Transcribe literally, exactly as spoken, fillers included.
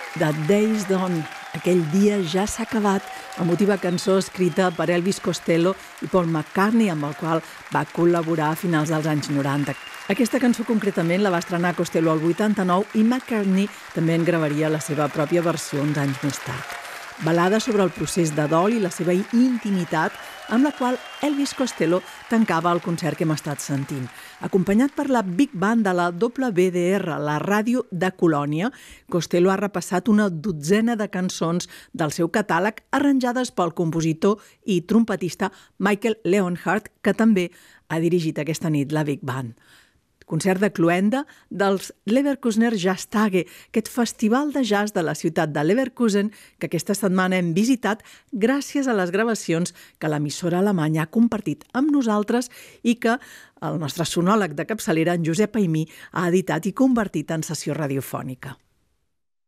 The Day's Done. Aquell dia ja s'ha acabat, emotiva cançó escrita per Elvis Costello i Paul McCartney, amb el qual va col·laborar a finals dels anys noranta. Aquesta cançó concretament la va estrenar Costello al vuitanta-nou i McCartney també en gravaria la seva pròpia versió uns anys més tard. Balada sobre el procés de dol i la seva intimitat, amb la qual Elvis Costello tancava el concert que hem estat sentint. Acompanyat per la Big Band de la W D R, la ràdio de Colònia, Costello ha repassat una dotzena de cançons del seu catàleg arranjades pel compositor i trompetista Michael Leonhardt, que també ha dirigit aquesta nit la Big Band. Concert de cloenda dels Leverkusener Jazztage, aquest festival de jazz de la ciutat de Leverkusen que aquesta setmana hem visitat gràcies a les gravacions que l'emissora alemanya ha compartit amb nosaltres i que el nostre sonòleg de capçalera, en Josep Aimí, ha editat i convertit en sessió radiofònica.